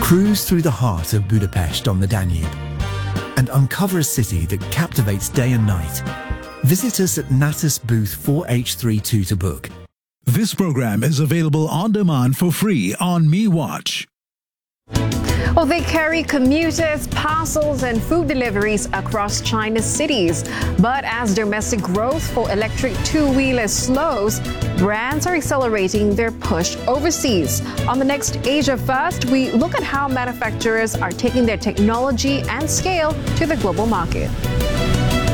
Cruise through the heart of Budapest on the Danube and uncover a city that captivates day and night. Visit us at Natus booth 4H32 to book. This program is available on demand for free on MeWatch. Well, they carry commuters, parcels, and food deliveries across China's cities. But as domestic growth for electric two-wheelers slows, brands are accelerating their push overseas. On the next Asia First, we look at how manufacturers are taking their technology and scale to the global market.